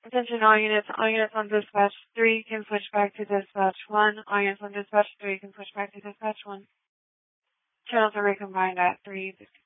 Attention all units on dispatch 3 can switch back to dispatch 1. All units on dispatch 3 can switch back to dispatch 1. Channels are recombined at 3.